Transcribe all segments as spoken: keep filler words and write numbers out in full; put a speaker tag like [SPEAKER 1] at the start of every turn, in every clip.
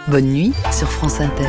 [SPEAKER 1] Bonne nuit sur France Inter.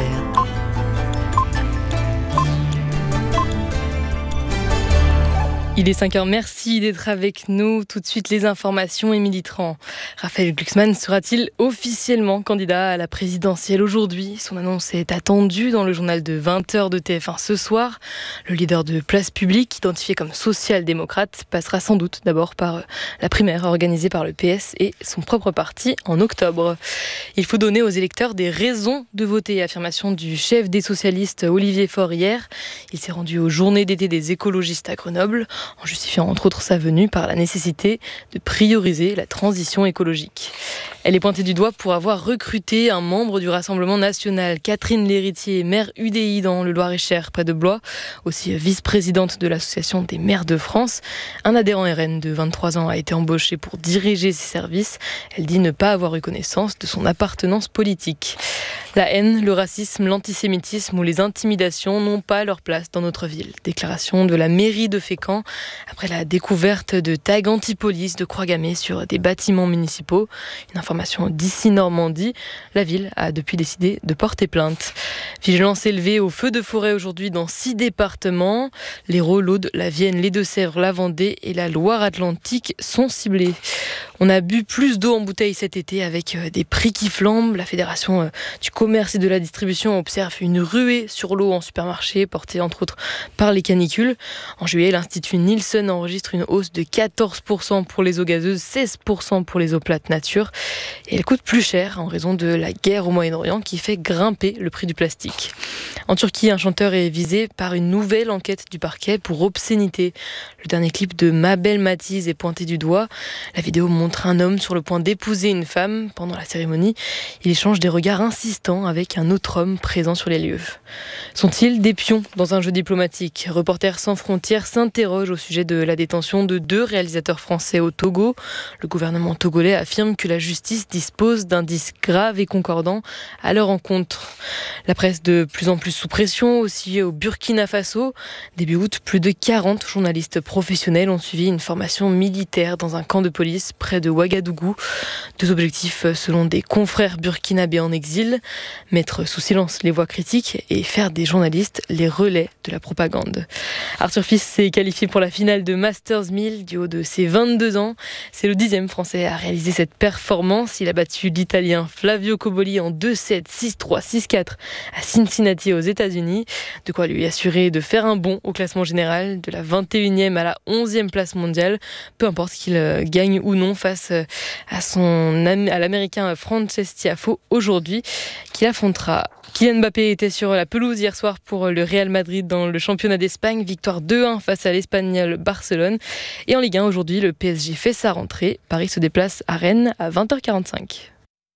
[SPEAKER 2] Il est cinq heures, merci d'être avec nous. Tout de suite, les informations, Émilie Tran. Raphaël Glucksmann sera-t-il officiellement candidat à la présidentielle aujourd'hui ? Son annonce est attendue dans le journal de vingt heures de T F un ce soir. Le leader de Place Publique, identifié comme social-démocrate, passera sans doute d'abord par la primaire organisée par le P S et son propre parti en octobre. Il faut donner aux électeurs des raisons de voter, affirmation du chef des socialistes Olivier Faure hier. Il s'est rendu aux journées d'été des écologistes à Grenoble, en justifiant entre autres sa venue par la nécessité de prioriser la transition écologique. Elle est pointée du doigt pour avoir recruté un membre du Rassemblement national, Catherine Lhéritier, maire U D I dans le Loir-et-Cher, près de Blois, aussi vice-présidente de l'Association des maires de France. Un adhérent R N de vingt-trois ans a été embauché pour diriger ses services. Elle dit ne pas avoir eu connaissance de son appartenance politique. La haine, le racisme, l'antisémitisme ou les intimidations n'ont pas leur place dans notre ville. Déclaration de la mairie de Fécamp après la découverte de tags anti-police de croix gammées sur des bâtiments municipaux. Une information d'ici Normandie. La ville a depuis décidé de porter plainte. Vigilance élevée aux feux de forêt aujourd'hui dans six départements. L'Hérault, l'Aude, la Vienne, les Deux-Sèvres, la Vendée et la Loire-Atlantique sont ciblés. On a bu plus d'eau en bouteille cet été avec des prix qui flambent. La Fédération du commerce et de la distribution observe une ruée sur l'eau en supermarché, portée entre autres par les canicules. En juillet, l'Institut Nielsen enregistre une hausse de quatorze pour cent pour les eaux gazeuses, seize pour cent pour les eaux plates nature. Et elle coûte plus cher en raison de la guerre au Moyen-Orient qui fait grimper le prix du plastique. En Turquie, un chanteur est visé par une nouvelle enquête du parquet pour obscénité. Le dernier clip de Mabel Matiz est pointé du doigt. La vidéo montre un homme sur le point d'épouser une femme. Pendant la cérémonie, il échange des regards insistants avec un autre homme présent sur les lieux. Sont-ils des pions dans un jeu diplomatique ? Reporters sans frontières s'interroge au sujet de la détention de deux réalisateurs français au Togo. Le gouvernement togolais affirme que la justice dispose d'indices graves et concordants à leur encontre. La presse de plus en plus sous pression aussi au Burkina Faso. Début août, plus de quarante journalistes professionnels ont suivi une formation militaire dans un camp de police près de Ouagadougou. Deux objectifs selon des confrères burkinabés en exil, mettre sous silence les voix critiques et faire des journalistes les relais de la propagande. Arthur Fils s'est qualifié pour la finale de Masters mille du haut de ses vingt-deux ans. C'est le dixième français à réaliser cette performance. Il a battu l'Italien Flavio Cobolli en deux sept, six trois, six quatre à Cincinnati aux États-Unis. De quoi lui assurer de faire un bond au classement général, de la vingt et unième à la onzième place mondiale. Peu importe qu'il gagne ou non face à, son, à l'Américain Frances Tiafoe aujourd'hui, qu'il affrontera. Kylian Mbappé était sur la pelouse hier soir pour le Real Madrid dans le championnat d'Espagne. Victoire deux un face à l'Espagnol Barcelone. Et en Ligue un, aujourd'hui, le P S G fait sa rentrée. Paris se déplace à Rennes à vingt heures quarante-cinq.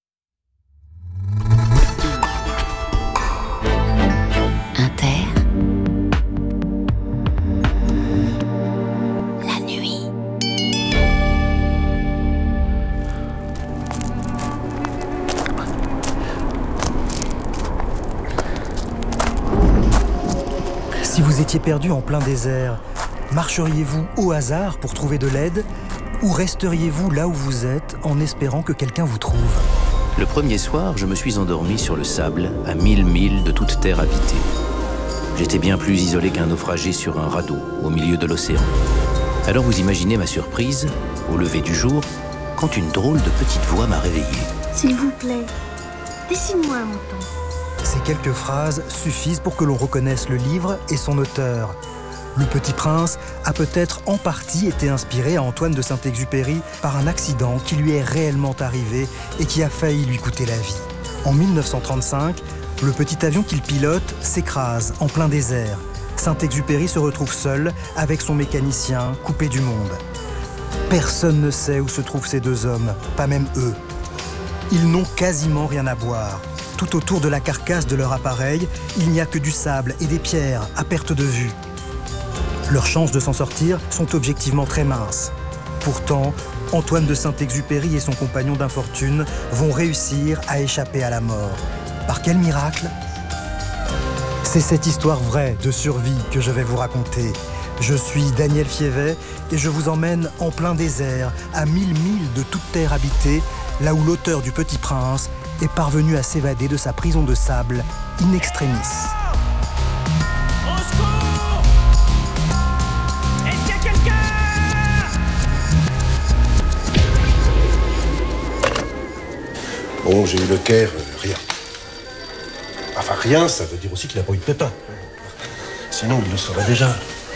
[SPEAKER 1] Inter. La nuit.
[SPEAKER 3] Si vous étiez perdu en plein désert, marcheriez-vous au hasard pour trouver de l'aide ou resteriez-vous là où vous êtes en espérant que quelqu'un vous trouve ?
[SPEAKER 4] Le premier soir, je me suis endormi sur le sable, à mille milles de toute terre habitée. J'étais bien plus isolé qu'un naufragé sur un radeau, au milieu de l'océan. Alors vous imaginez ma surprise, au lever du jour, quand une drôle de petite voix m'a réveillé.
[SPEAKER 5] S'il vous plaît, dessine-moi un mouton.
[SPEAKER 3] Ces quelques phrases suffisent pour que l'on reconnaisse le livre et son auteur. Le Petit Prince a peut-être en partie été inspiré à Antoine de Saint-Exupéry par un accident qui lui est réellement arrivé et qui a failli lui coûter la vie. En mille neuf cent trente-cinq, le petit avion qu'il pilote s'écrase en plein désert. Saint-Exupéry se retrouve seul avec son mécanicien coupé du monde. Personne ne sait où se trouvent ces deux hommes, pas même eux. Ils n'ont quasiment rien à boire. Tout autour de la carcasse de leur appareil, il n'y a que du sable et des pierres à perte de vue. Leurs chances de s'en sortir sont objectivement très minces. Pourtant, Antoine de Saint-Exupéry et son compagnon d'infortune vont réussir à échapper à la mort. Par quel miracle ? C'est cette histoire vraie de survie que je vais vous raconter. Je suis Daniel Fievet et je vous emmène en plein désert, à mille milles de toute terre habitée, là où l'auteur du Petit Prince est parvenu à s'évader de sa prison de sable in extremis.
[SPEAKER 6] Au secours! Est-ce qu'il y a quelqu'un?
[SPEAKER 7] Bon, j'ai eu le Caire, euh, rien. Enfin, rien, ça veut dire aussi qu'il n'a pas eu de pépin. Sinon, il le saurait déjà.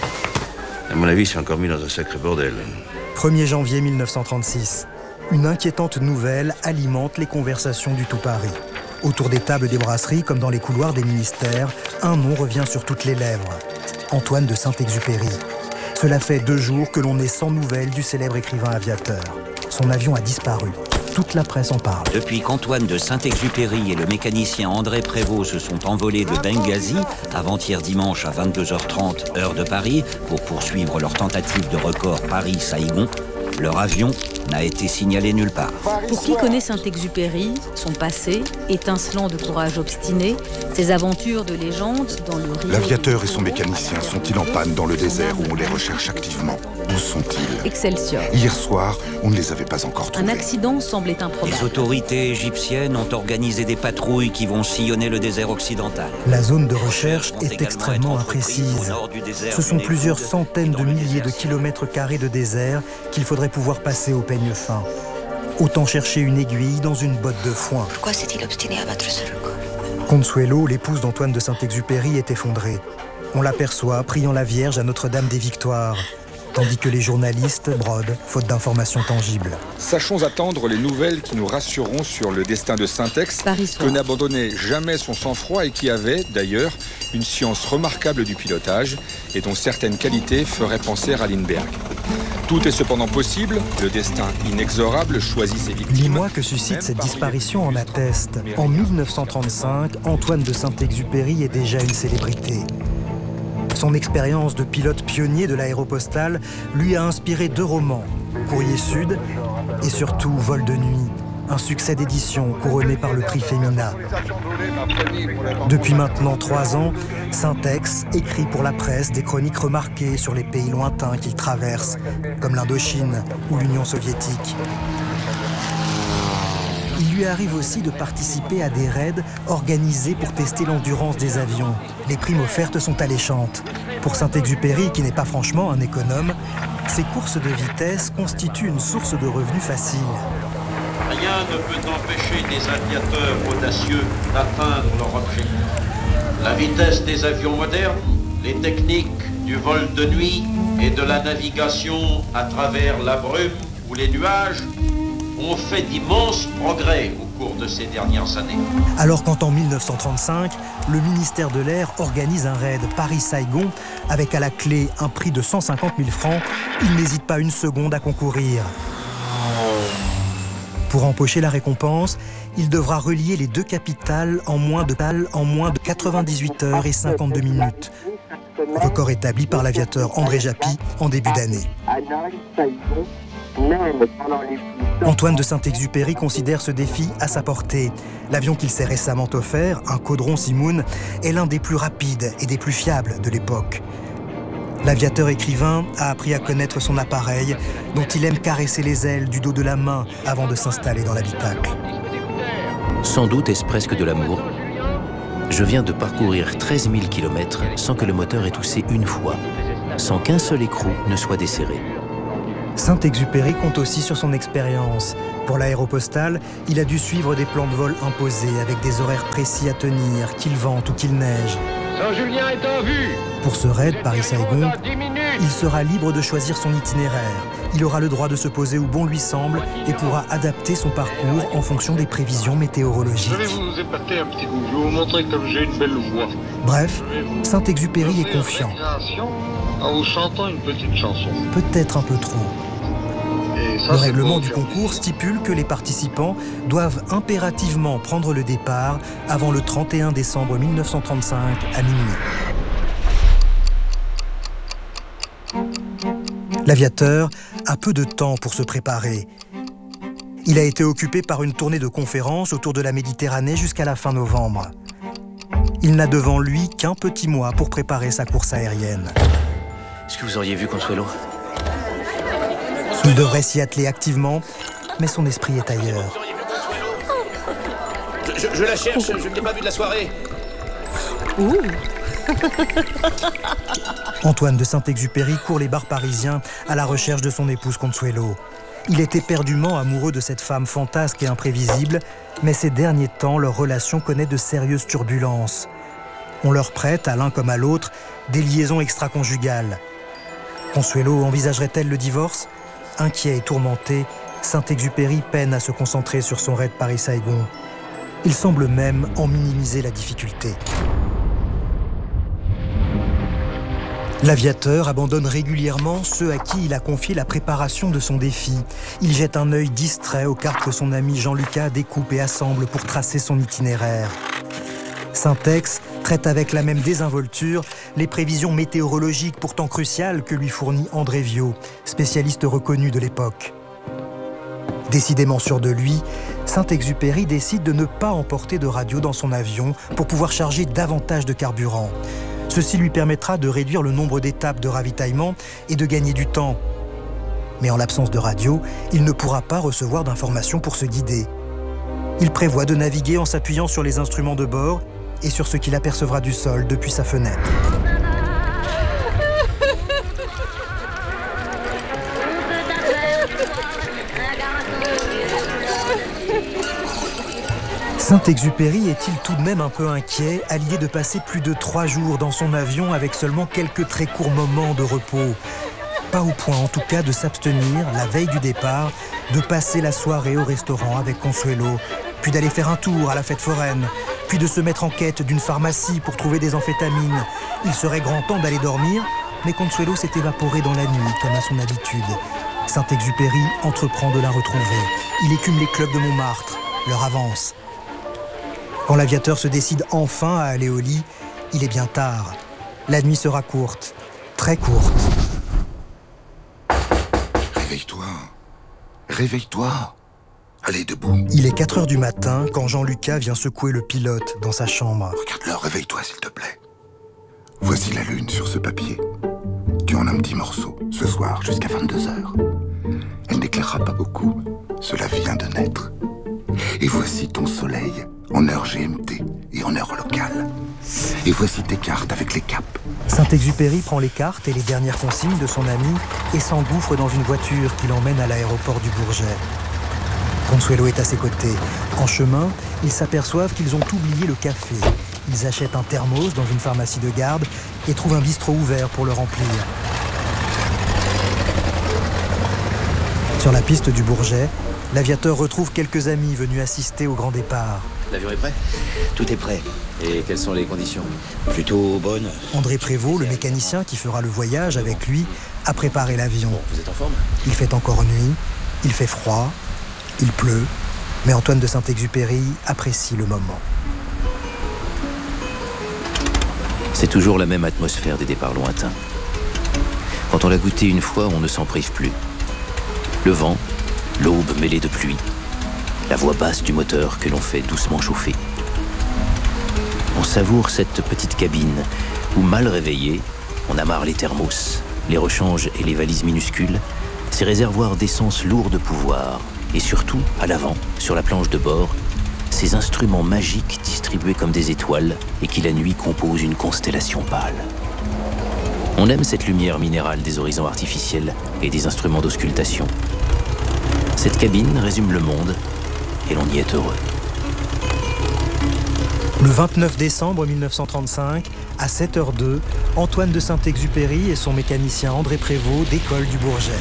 [SPEAKER 4] À mon avis, c'est encore mis dans un sacré bordel.
[SPEAKER 3] premier janvier mille neuf cent trente-six. Une inquiétante nouvelle alimente les conversations du tout Paris. Autour des tables des brasseries, comme dans les couloirs des ministères, un nom revient sur toutes les lèvres. Antoine de Saint-Exupéry. Cela fait deux jours que l'on est sans nouvelles du célèbre écrivain aviateur. Son avion a disparu. Toute la presse en parle.
[SPEAKER 8] Depuis qu'Antoine de Saint-Exupéry et le mécanicien André Prévost se sont envolés de Benghazi, avant-hier dimanche à vingt-deux heures trente, heure de Paris, pour poursuivre leur tentative de record Paris-Saïgon, leur avion n'a été signalé nulle part.
[SPEAKER 9] Pour qui connaît Saint-Exupéry, son passé, étincelant de courage obstiné, ses aventures de légende dans le Rio...
[SPEAKER 10] L'aviateur et son mécanicien sont-ils en panne dans le désert où on les recherche activement? Où sont-ils?
[SPEAKER 9] Excelsior.
[SPEAKER 10] Hier soir, on ne les avait pas encore trouvés.
[SPEAKER 9] Un accident semblait improbable.
[SPEAKER 8] Les autorités égyptiennes ont organisé des patrouilles qui vont sillonner le désert occidental.
[SPEAKER 3] La zone de recherche est extrêmement imprécise. Ce sont plusieurs centaines de milliers de kilomètres carrés de désert qu'il faudrait pouvoir passer au peigne fin. Autant chercher une aiguille dans une botte de foin.
[SPEAKER 1] Pourquoi s'est-il obstiné à battre sur le col?
[SPEAKER 3] Consuelo, l'épouse d'Antoine de Saint-Exupéry, est effondrée. On l'aperçoit priant la Vierge à Notre-Dame des Victoires, tandis que les journalistes brodent, faute d'informations tangibles.
[SPEAKER 11] Sachons attendre les nouvelles qui nous rassureront sur le destin de Syntex, que n'abandonnait jamais son sang-froid et qui avait, d'ailleurs, une science remarquable du pilotage et dont certaines qualités feraient penser à Lindbergh. Tout est cependant possible, le destin inexorable choisit ses victimes.
[SPEAKER 3] Les mois que suscite cette disparition en attestent. En mille neuf cent trente-cinq, Antoine de Saint-Exupéry est déjà une célébrité. Son expérience de pilote pionnier de l'Aéropostale lui a inspiré deux romans, Courrier Sud et surtout Vol de nuit, un succès d'édition couronné par le prix Femina. Depuis maintenant trois ans, Syntex écrit pour la presse des chroniques remarquées sur les pays lointains qu'il traverse, comme l'Indochine ou l'Union soviétique. Il lui arrive aussi de participer à des raids organisés pour tester l'endurance des avions. Les primes offertes sont alléchantes. Pour Saint-Exupéry, qui n'est pas franchement un économe, ces courses de vitesse constituent une source de revenus facile.
[SPEAKER 12] Rien ne peut empêcher des aviateurs audacieux d'atteindre leur objectif. La vitesse des avions modernes, les techniques du vol de nuit et de la navigation à travers la brume ou les nuages ont fait d'immenses progrès au cours de ces dernières années.
[SPEAKER 3] Alors quand en mille neuf cent trente-cinq, le ministère de l'Air organise un raid Paris-Saïgon avec à la clé un prix de cent cinquante mille francs, il n'hésite pas une seconde à concourir. Pour empocher la récompense, il devra relier les deux capitales en moins de, en moins de quatre-vingt-dix-huit heures et cinquante-deux minutes. Record établi par l'aviateur André Japy en début d'année. Antoine de Saint-Exupéry considère ce défi à sa portée. L'avion qu'il s'est récemment offert, un Caudron Simoun, est l'un des plus rapides et des plus fiables de l'époque. L'aviateur écrivain a appris à connaître son appareil, dont il aime caresser les ailes du dos de la main avant de s'installer dans l'habitacle.
[SPEAKER 4] Sans doute est-ce presque de l'amour. Je viens de parcourir treize mille kilomètres sans que le moteur ait toussé une fois, sans qu'un seul écrou ne soit desserré.
[SPEAKER 3] Saint-Exupéry compte aussi sur son expérience. Pour l'Aéropostale, il a dû suivre des plans de vol imposés avec des horaires précis à tenir, qu'il vente ou qu'il neige.
[SPEAKER 6] Saint-Julien est en vue.
[SPEAKER 3] Pour ce raid Paris-Saïgon, il sera libre de choisir son itinéraire. Il aura le droit de se poser où bon lui semble et pourra adapter son parcours en fonction des prévisions météorologiques.
[SPEAKER 13] Je vais vous épater un petit coup, je vais vous montrer comme j'ai une belle voix.
[SPEAKER 3] Bref, Saint-Exupéry est confiant.
[SPEAKER 13] En vous chantant une petite chanson.
[SPEAKER 3] Peut-être un peu trop.
[SPEAKER 13] Ça,
[SPEAKER 3] le règlement du concours stipule que les participants doivent impérativement prendre le départ avant le trente et un décembre mille neuf cent trente-cinq à minuit. L'aviateur a peu de temps pour se préparer. Il a été occupé par une tournée de conférences autour de la Méditerranée jusqu'à la fin novembre. Il n'a devant lui qu'un petit mois pour préparer sa course aérienne.
[SPEAKER 4] Est-ce que vous auriez vu Consuelo ?
[SPEAKER 3] Il devrait s'y atteler activement, mais son esprit est ailleurs.
[SPEAKER 4] je, je la cherche, je ne l'ai pas vue de la soirée.
[SPEAKER 2] Ouh.
[SPEAKER 3] Antoine de Saint-Exupéry court les bars parisiens à la recherche de son épouse Consuelo. Il est éperdument amoureux de cette femme fantasque et imprévisible, mais ces derniers temps, leur relation connaît de sérieuses turbulences. On leur prête, à l'un comme à l'autre, des liaisons extra-conjugales. Consuelo envisagerait-elle le divorce ? Inquiet et tourmenté, Saint-Exupéry peine à se concentrer sur son raid Paris-Saigon. Il semble même en minimiser la difficulté. L'aviateur abandonne régulièrement ceux à qui il a confié la préparation de son défi. Il jette un œil distrait aux cartes que son ami Jean-Lucas découpe et assemble pour tracer son itinéraire. Syntex traite avec la même désinvolture les prévisions météorologiques pourtant cruciales que lui fournit André Viau, spécialiste reconnu de l'époque. Décidément sûr de lui, Saint-Exupéry décide de ne pas emporter de radio dans son avion pour pouvoir charger davantage de carburant. Ceci lui permettra de réduire le nombre d'étapes de ravitaillement et de gagner du temps. Mais en l'absence de radio, il ne pourra pas recevoir d'informations pour se guider. Il prévoit de naviguer en s'appuyant sur les instruments de bord et sur ce qu'il apercevra du sol depuis sa fenêtre. Saint-Exupéry est-il tout de même un peu inquiet à l'idée de passer plus de trois jours dans son avion avec seulement quelques très courts moments de repos ? Pas au point en tout cas de s'abstenir, la veille du départ, de passer la soirée au restaurant avec Consuelo, puis d'aller faire un tour à la fête foraine, puis de se mettre en quête d'une pharmacie pour trouver des amphétamines. Il serait grand temps d'aller dormir, mais Consuelo s'est évaporé dans la nuit comme à son habitude. Saint-Exupéry entreprend de la retrouver. Il écume les clubs de Montmartre, leur avance. Quand l'aviateur se décide enfin à aller au lit, il est bien tard. La nuit sera courte, très courte.
[SPEAKER 10] Réveille-toi. Réveille-toi. Allez, debout.
[SPEAKER 3] Il est quatre heures du matin quand Jean-Lucas vient secouer le pilote dans sa chambre.
[SPEAKER 10] Regarde-le, réveille-toi s'il te plaît. Voici la lune sur ce papier. Tu en as un petit morceau, ce soir jusqu'à vingt-deux heures. Elle n'éclairera pas beaucoup, cela vient de naître. Et voici ton soleil en heure G M T et en heure locale. Et voici tes cartes avec les caps.
[SPEAKER 3] Saint-Exupéry prend les cartes et les dernières consignes de son ami et s'engouffre dans une voiture qui l'emmène à l'aéroport du Bourget. Consuelo est à ses côtés. En chemin, ils s'aperçoivent qu'ils ont oublié le café. Ils achètent un thermos dans une pharmacie de garde et trouvent un bistrot ouvert pour le remplir. Sur la piste du Bourget, l'aviateur retrouve quelques amis venus assister au grand départ.
[SPEAKER 4] L'avion est prêt ?
[SPEAKER 8] Tout est prêt.
[SPEAKER 4] Et quelles sont les conditions ?
[SPEAKER 8] Plutôt bonnes.
[SPEAKER 3] André Prévost, le mécanicien qui fera le voyage avec lui, a préparé l'avion.
[SPEAKER 4] Bon, vous êtes en forme ?
[SPEAKER 3] Il fait encore nuit, il fait froid, il pleut, mais Antoine de Saint-Exupéry apprécie le moment.
[SPEAKER 4] C'est toujours la même atmosphère des départs lointains. Quand on l'a goûté une fois, on ne s'en prive plus. Le vent, l'aube mêlée de pluie, la voix basse du moteur que l'on fait doucement chauffer. On savoure cette petite cabine où, mal réveillé, on amarre les thermos, les rechanges et les valises minuscules, ces réservoirs d'essence lourds de pouvoir, et surtout, à l'avant, sur la planche de bord, ces instruments magiques distribués comme des étoiles et qui la nuit composent une constellation pâle. On aime cette lumière minérale des horizons artificiels et des instruments d'auscultation. Cette cabine résume le monde et l'on y est heureux.
[SPEAKER 3] Le vingt-neuf décembre mille neuf cent trente-cinq, à sept heures deux, Antoine de Saint-Exupéry et son mécanicien André Prévost décollent du Bourget.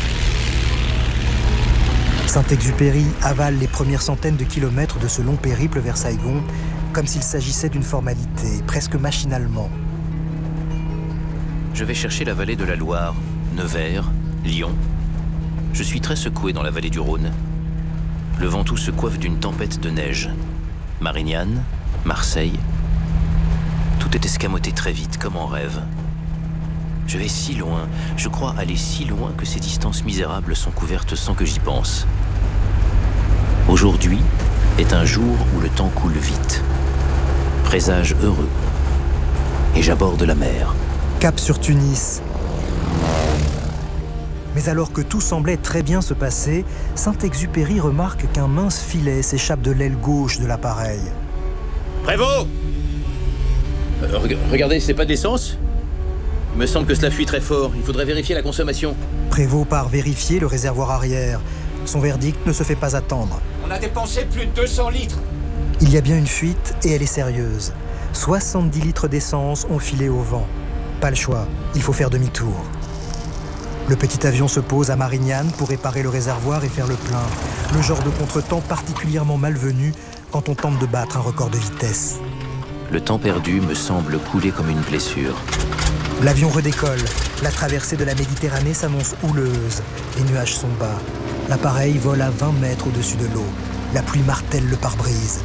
[SPEAKER 3] Saint-Exupéry avale les premières centaines de kilomètres de ce long périple vers Saigon, comme s'il s'agissait d'une formalité, presque machinalement.
[SPEAKER 4] Je vais chercher la vallée de la Loire, Nevers, Lyon. Je suis très secoué dans la vallée du Rhône. Le Ventoux se coiffe d'une tempête de neige. Marignane, Marseille. Tout est escamoté très vite, comme en rêve. Je vais si loin, je crois aller si loin que ces distances misérables sont couvertes sans que j'y pense. Aujourd'hui est un jour où le temps coule vite. Présage heureux. Et j'aborde la mer.
[SPEAKER 3] Cap sur Tunis. Mais alors que tout semblait très bien se passer, Saint-Exupéry remarque qu'un mince filet s'échappe de l'aile gauche de l'appareil.
[SPEAKER 4] Prévost euh, re- Regardez, c'est pas d'essence ? Il me semble que cela fuit très fort. Il faudrait vérifier la consommation.
[SPEAKER 3] Prévost part vérifier le réservoir arrière. Son verdict ne se fait pas attendre.
[SPEAKER 6] On a dépensé plus de deux cents litres.
[SPEAKER 3] Il y a bien une fuite et elle est sérieuse. soixante-dix litres d'essence ont filé au vent. Pas le choix, il faut faire demi-tour. Le petit avion se pose à Marignane pour réparer le réservoir et faire le plein. Le genre de contretemps particulièrement malvenu quand on tente de battre un record de vitesse.
[SPEAKER 4] Le temps perdu me semble couler comme une blessure.
[SPEAKER 3] L'avion redécolle. La traversée de la Méditerranée s'annonce houleuse. Les nuages sont bas. L'appareil vole à vingt mètres au-dessus de l'eau. La pluie martèle le pare-brise.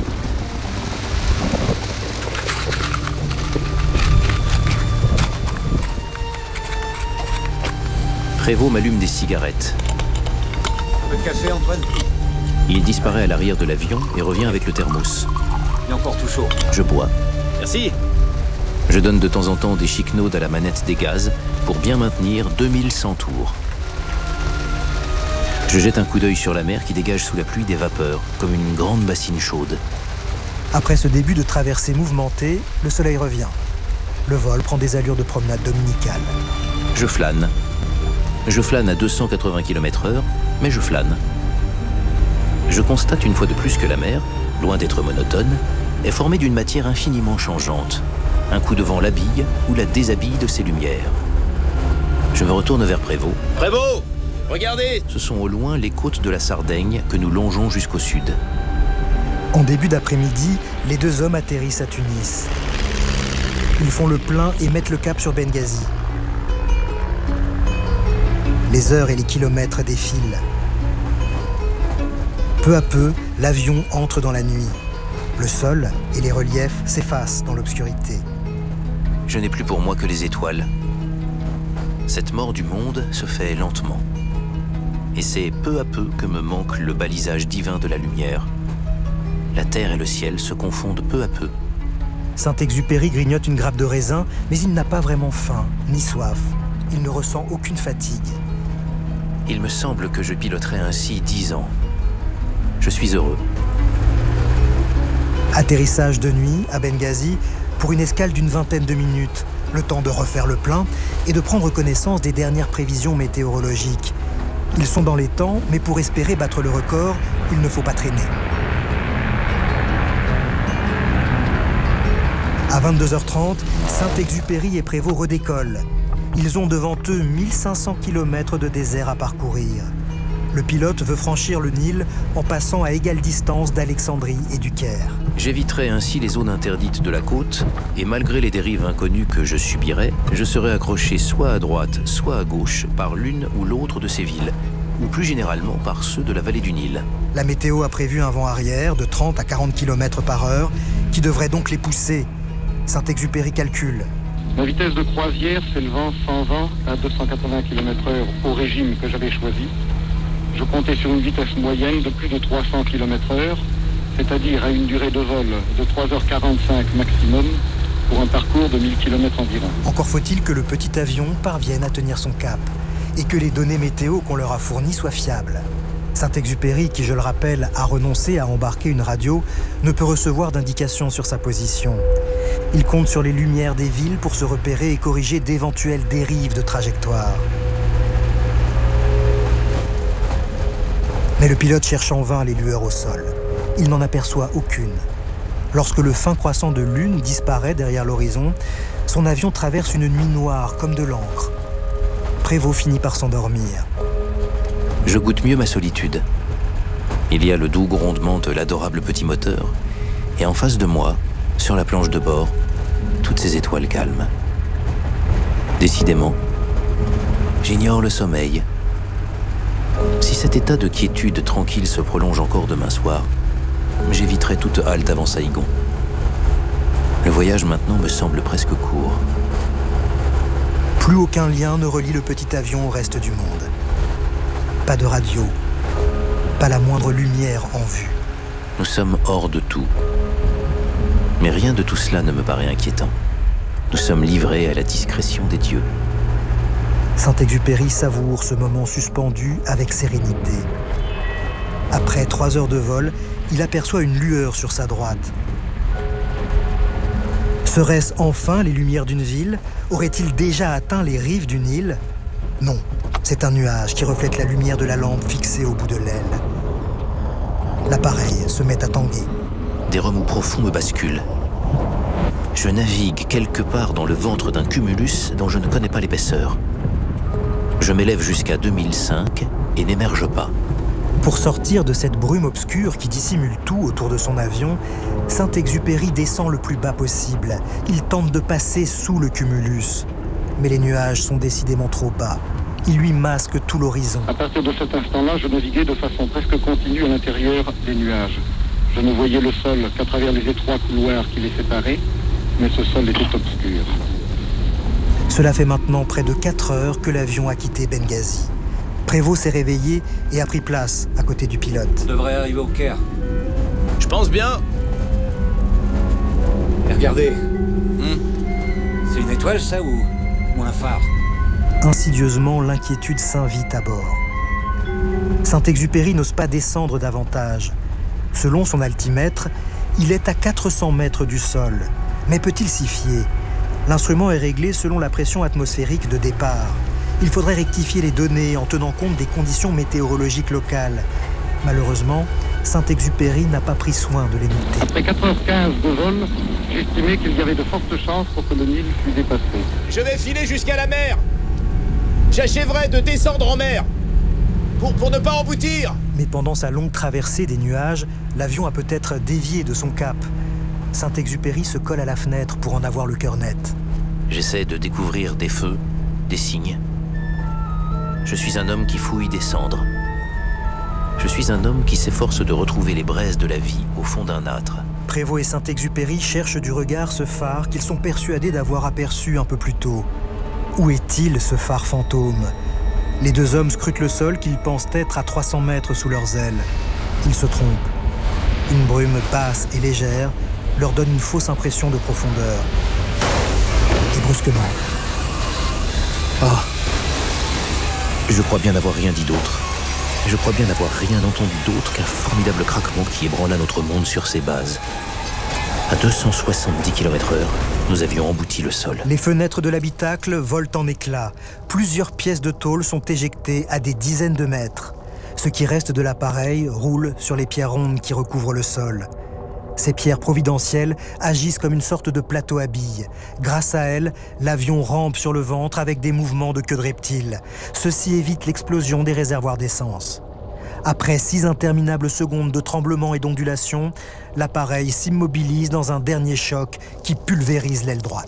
[SPEAKER 4] Prévost m'allume des cigarettes.
[SPEAKER 8] Un peu de café, Antoine ?
[SPEAKER 4] Il disparaît à l'arrière de l'avion et revient avec le thermos.
[SPEAKER 8] Il est encore tout chaud.
[SPEAKER 4] Je bois.
[SPEAKER 8] Merci.
[SPEAKER 4] Je donne de temps en temps des chiquenaudes à la manette des gaz pour bien maintenir deux mille cent tours. Je jette un coup d'œil sur la mer qui dégage sous la pluie des vapeurs, comme une grande bassine chaude.
[SPEAKER 3] Après ce début de traversée mouvementée, le soleil revient. Le vol prend des allures de promenade dominicale.
[SPEAKER 4] Je flâne. Je flâne à deux cent quatre-vingts kilomètres heure, mais je flâne. Je constate une fois de plus que la mer, loin d'être monotone, est formée d'une matière infiniment changeante. Un coup de vent l'habille ou la déshabille de ses lumières. Je me retourne vers Prévost. Prévost ! Regardez ! Ce sont au loin les côtes de la Sardaigne que nous longeons jusqu'au sud.
[SPEAKER 3] En début d'après-midi, les deux hommes atterrissent à Tunis. Ils font le plein et mettent le cap sur Benghazi. Les heures et les kilomètres défilent. Peu à peu, l'avion entre dans la nuit. Le sol et les reliefs s'effacent dans l'obscurité.
[SPEAKER 4] Je n'ai plus pour moi que les étoiles. Cette mort du monde se fait lentement. Et c'est peu à peu que me manque le balisage divin de la lumière. La terre et le ciel se confondent peu à peu.
[SPEAKER 3] Saint-Exupéry grignote une grappe de raisin, mais il n'a pas vraiment faim, ni soif. Il ne ressent aucune fatigue.
[SPEAKER 4] Il me semble que je piloterai ainsi dix ans. Je suis heureux.
[SPEAKER 3] Atterrissage de nuit à Benghazi pour une escale d'une vingtaine de minutes, le temps de refaire le plein et de prendre connaissance des dernières prévisions météorologiques. Ils sont dans les temps, mais pour espérer battre le record, il ne faut pas traîner. À vingt-deux heures trente, Saint-Exupéry et Prévost redécollent. Ils ont devant eux mille cinq cents kilomètres de désert à parcourir. Le pilote veut franchir le Nil en passant à égale distance d'Alexandrie et du Caire.
[SPEAKER 4] J'éviterai ainsi les zones interdites de la côte, et malgré les dérives inconnues que je subirais, je serai accroché soit à droite, soit à gauche, par l'une ou l'autre de ces villes, ou plus généralement par ceux de la vallée du Nil.
[SPEAKER 3] La météo a prévu un vent arrière de trente à quarante kilomètres par heure, qui devrait donc les pousser. Saint-Exupéry calcule.
[SPEAKER 13] Ma vitesse de croisière s'élevant cent vingt à deux cent quatre-vingts kilomètres heure au régime que j'avais choisi, je comptais sur une vitesse moyenne de plus de trois cents kilomètres heure, c'est-à-dire à une durée de vol de trois heures quarante-cinq maximum pour un parcours de mille kilomètres environ.
[SPEAKER 3] Encore faut-il que le petit avion parvienne à tenir son cap et que les données météo qu'on leur a fournies soient fiables. Saint-Exupéry, qui je le rappelle a renoncé à embarquer une radio, ne peut recevoir d'indications sur sa position. Il compte sur les lumières des villes pour se repérer et corriger d'éventuelles dérives de trajectoire. Mais le pilote cherche en vain les lueurs au sol. Il n'en aperçoit aucune. Lorsque le fin croissant de lune disparaît derrière l'horizon, son avion traverse une nuit noire comme de l'encre. Prévost finit par s'endormir.
[SPEAKER 4] Je goûte mieux ma solitude. Il y a le doux grondement de l'adorable petit moteur, et en face de moi, sur la planche de bord, toutes ces étoiles calmes. Décidément, j'ignore le sommeil. Si cet état de quiétude tranquille se prolonge encore demain soir, j'éviterai toute halte avant Saïgon. Le voyage maintenant me semble presque court.
[SPEAKER 3] Plus aucun lien ne relie le petit avion au reste du monde. Pas de radio, pas la moindre lumière en vue.
[SPEAKER 4] Nous sommes hors de tout. Mais rien de tout cela ne me paraît inquiétant. Nous sommes livrés à la discrétion des dieux.
[SPEAKER 3] Saint-Exupéry savoure ce moment suspendu avec sérénité. Après trois heures de vol, il aperçoit une lueur sur sa droite. Seraient-ce enfin les lumières d'une ville? Aurait-il déjà atteint les rives d'une île? Non, c'est un nuage qui reflète la lumière de la lampe fixée au bout de l'aile. L'appareil se met à tanguer.
[SPEAKER 4] Des remous profonds me basculent. Je navigue quelque part dans le ventre d'un cumulus dont je ne connais pas l'épaisseur. Je m'élève jusqu'à deux mille cinq et n'émerge pas.
[SPEAKER 3] Pour sortir de cette brume obscure qui dissimule tout autour de son avion, Saint-Exupéry descend le plus bas possible. Il tente de passer sous le cumulus. Mais les nuages sont décidément trop bas. Ils lui masquent tout l'horizon.
[SPEAKER 13] À partir de cet instant-là, je naviguais de façon presque continue à l'intérieur des nuages. Je ne voyais le sol qu'à travers les étroits couloirs qui les séparaient, mais ce sol était obscur.
[SPEAKER 3] Cela fait maintenant près de quatre heures que l'avion a quitté Benghazi. Prévost s'est réveillé et a pris place à côté du pilote.
[SPEAKER 8] On devrait arriver au Caire.
[SPEAKER 4] Je pense bien.
[SPEAKER 8] Et regardez. Hmm. C'est une étoile, ça, ou, ou un phare?
[SPEAKER 3] Insidieusement, l'inquiétude s'invite à bord. Saint-Exupéry n'ose pas descendre davantage. Selon son altimètre, il est à quatre cents mètres du sol. Mais peut-il s'y fier? L'instrument est réglé selon la pression atmosphérique de départ. Il faudrait rectifier les données en tenant compte des conditions météorologiques locales. Malheureusement, Saint-Exupéry n'a pas pris soin de les noter.
[SPEAKER 13] Après quatre heures quinze de vol, j'estimais qu'il y avait de fortes chances pour que le Nil fût dépassé.
[SPEAKER 14] Je vais filer jusqu'à la mer. J'achèverai de descendre en mer. Pour, pour ne pas emboutir.
[SPEAKER 3] Mais pendant sa longue traversée des nuages, l'avion a peut-être dévié de son cap. Saint-Exupéry se colle à la fenêtre pour en avoir le cœur net.
[SPEAKER 4] J'essaie de découvrir des feux, des signes. Je suis un homme qui fouille des cendres. Je suis un homme qui s'efforce de retrouver les braises de la vie au fond d'un âtre.
[SPEAKER 3] Prévost et Saint-Exupéry cherchent du regard ce phare qu'ils sont persuadés d'avoir aperçu un peu plus tôt. Où est-il, ce phare fantôme? Les deux hommes scrutent le sol qu'ils pensent être à trois cents mètres sous leurs ailes. Ils se trompent. Une brume basse et légère leur donne une fausse impression de profondeur. Et brusquement...
[SPEAKER 4] Ah! Je crois bien n'avoir rien dit d'autre. Je crois bien n'avoir rien entendu d'autre qu'un formidable craquement qui ébranla notre monde sur ses bases. À deux cent soixante-dix kilomètres heure, nous avions embouti le sol.
[SPEAKER 3] Les fenêtres de l'habitacle volent en éclats. Plusieurs pièces de tôle sont éjectées à des dizaines de mètres. Ce qui reste de l'appareil roule sur les pierres rondes qui recouvrent le sol. Ces pierres providentielles agissent comme une sorte de plateau à billes. Grâce à elles, l'avion rampe sur le ventre avec des mouvements de queue de reptile. Ceci évite l'explosion des réservoirs d'essence. Après six interminables secondes de tremblements et d'ondulations, l'appareil s'immobilise dans un dernier choc qui pulvérise l'aile droite.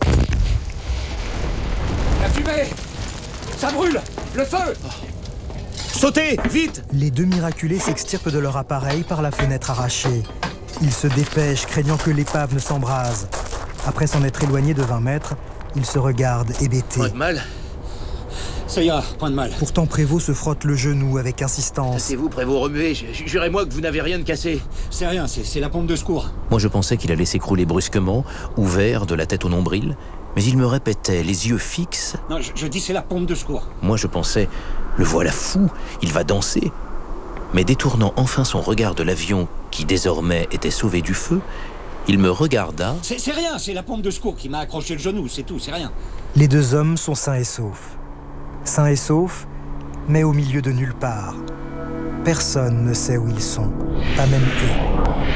[SPEAKER 14] La fumée! Ça brûle! Le feu! Sautez! Vite!
[SPEAKER 3] Les deux miraculés s'extirpent de leur appareil par la fenêtre arrachée. Ils se dépêchent, craignant que l'épave ne s'embrase. Après s'en être éloignés de vingt mètres, ils se regardent hébétés.
[SPEAKER 14] Point de mal. Ça ira, point de mal.
[SPEAKER 3] Pourtant, Prévost se frotte le genou avec insistance.
[SPEAKER 14] C'est vous, Prévost, remuez. Jurez-moi que vous n'avez rien de cassé. C'est rien, c'est la pompe de secours.
[SPEAKER 4] Moi, je pensais qu'il allait s'écrouler brusquement, ouvert de la tête au nombril, mais il me répétait, les yeux fixes.
[SPEAKER 14] Non, je, je dis c'est la pompe de secours.
[SPEAKER 4] Moi, je pensais, le voilà fou, il va danser. Mais détournant enfin son regard de l'avion, qui désormais était sauvé du feu, il me regarda...
[SPEAKER 14] C'est rien, c'est la pompe de secours qui m'a accroché le genou, c'est tout, c'est rien.
[SPEAKER 3] Les deux hommes sont sains et saufs. Sains et saufs, mais au milieu de nulle part. Personne ne sait où ils sont, pas même eux.